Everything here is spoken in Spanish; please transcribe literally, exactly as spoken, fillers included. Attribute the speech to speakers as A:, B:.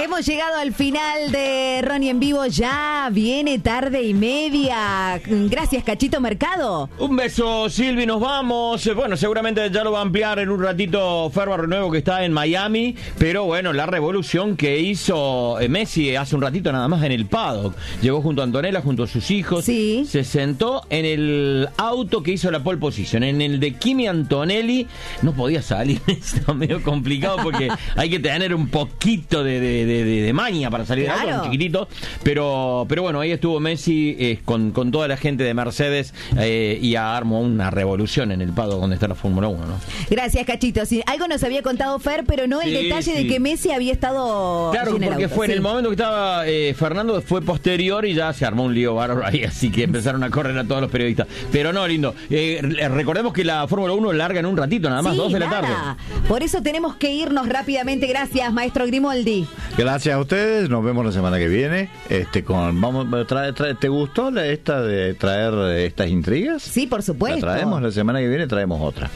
A: Hemos llegado al final de Ronnie en vivo. Ya viene tarde y media. Gracias, Cachito Mercado.
B: Un beso, Silvi, nos vamos. Bueno, seguramente ya lo va a ampliar en un ratito Fer Barrionuevo, que está en Miami. Pero bueno, la revolución que hizo Messi hace un ratito nada más en el paddock. Llegó junto a Antonella, junto a sus hijos.
A: Sí.
B: Se sentó en el auto que hizo la pole position. En el de Kimi Antonelli no podía salir. Está medio complicado porque hay que tener un poquito de, de, de, de, de maña para salir
A: Claro.
B: de auto, un chiquitito. Pero, pero bueno, ahí estuvo Messi eh, con, con toda la gente de Mercedes eh, y armó una revolución en el paddock donde está la Fórmula uno, ¿no?
A: Gracias, Cachito. Sí, algo nos había contado Fer, pero no el
B: Sí,
A: detalle
B: sí.
A: de que Messi había estado
B: Claro,
A: allí en el
B: porque
A: auto.
B: fue en
A: Sí.
B: el momento que estaba eh, Fernando, fue posterior y ya se armó un lío bárbaro ahí, así que empezaron a correr a todos los periodistas. Pero no, lindo. Eh, recordemos que la Fórmula uno larga en un ratito, nada más,
A: Sí,
B: dos de la
A: nada.
B: tarde.
A: Por eso tenemos que irnos rápidamente. Gracias, maestro Grimoldi.
C: Gracias a ustedes, nos vemos la semana que viene. Este, con, vamos, trae, trae, ¿te gustó la, esta de traer estas intrigas?
A: Sí, por supuesto.
C: La traemos la semana que viene, traemos otra.